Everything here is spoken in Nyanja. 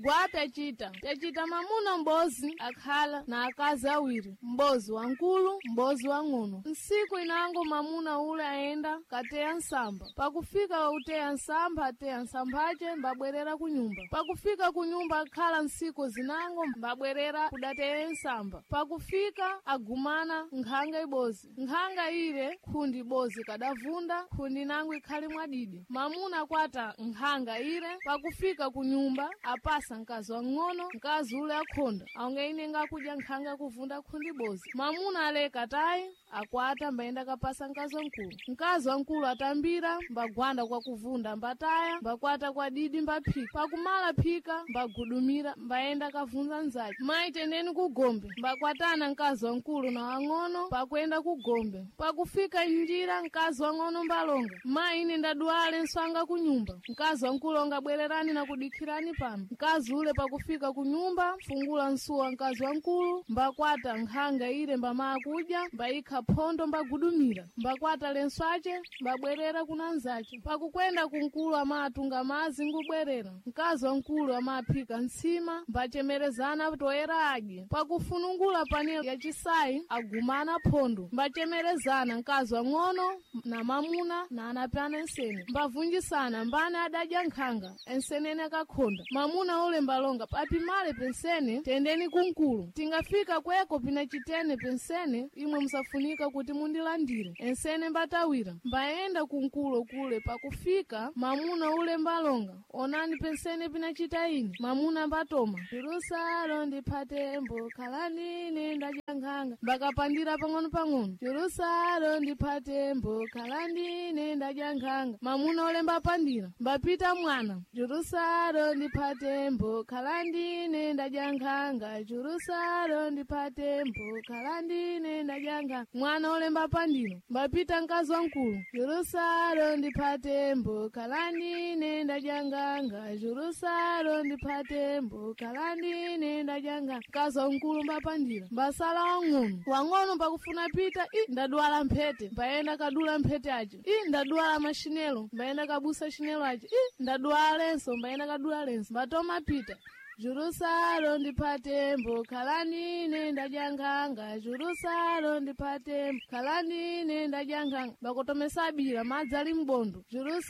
gwa pyachita mamuna mbozi akhala na akazi awiri, mbozi wankulu mbozi wang'ono. Nsiku inango mamuna ule aenda kateya nsamba. Pakufika uteya nsamba ateya nsambace mbabwerera kunyumba. Pakufika kunyumba akhala nsiku zinango mbabwerera kudateya nsamba. Pakufika agumana nkhanga ibozi. Nkhanga ile khundi ibozi kadavunda, khundi nango ikhali mwadidi. Mamuna kwata nkhanga ile. Pakufika kunyumba apasa nkazi wang'ono, nkazi ule akhonda aunge ine ngakudya nkhanga kuvunda khundi bozi. Mamuna aleka tayi akwata mbaenda kapasa nkazi wankulu. Nkazi wankulu atambira mbagwanda kwa kuvunda mbataya, mbakwata kwa didi mbaphika. Pakumala phika mbagudumira mbaenda kavunza nzake. Mayi tendeni kugombe, mbakwatana nkazi wankulu na wang'ono pakwenda kugombe. Pakufika njira nkazi wang'ono mbalonga, mayi ine ndaduwale nswanga kunyumba. Nkazi wankulu ongabwererani na kudikhirani pano. Nkazi ule pakufika kunyumba fungula nsuwa nkazi wankulu, mbakwata nkhanga ile mbamaa kudya, mbaikha phondo mbagudumira. Mbakwata lenswace mbabwerera kuna nzace. Pakukwenda kunkulu amatunga mazi ngubwerera. Nkazi wankulu amaphika nsima mbachemerezana toera adye. Pakufunungula panelo ya chisayi agumana phondo mbachemerezana nkazi wang'ono na mamuna na anapyana ensene. Mbavunjisana mbane adadya nkhanga ensenene kakhonda. Mamuna ule mbalonga papimale pensene tendeni kunkulu. Tingafika kweko pina chitene pensene imwe msafunika kuti mundilandire. Ensene mbatawira mbaenda kunkulu kule. Pakufika mamuna ule mbalonga onani pensene pina chitaini. Mamuna mbatoma Jerusalem ndipatembo kalani nenda jankhanga. Mbakapandira pang'ono Jerusalem ndipatembo kalani nenda jankhanga. Mamuna ule mbapandira mbapita mwana Jerusalem ndipatembo kalandi nenda jankhanga. Jerusalem ndipatembo kalandi nenda jankhanga. Mwana ule mbapandira mbapita nkazi wankulu Jerusalem ndipatembo kalandi nenda jankhanga. Jerusalem ndipatembo kalandi nenda jankhanga. Nkazi wankulu mbapandira mbasala wang'ono pakufuna pita ndadwala mphete mbaenda kadula mphete ace. Ndadwala mashinelo mbaenda kabusa shinelo ace. Ndadwala lenso mbaenda kadula lenso. Mbatoma pita Jerusalem ndipatembo kalani nenda jankhanga. Jerusalem ndipatembo kalani nenda jankhanga. Bakotomesa abira madzi ali mbondo.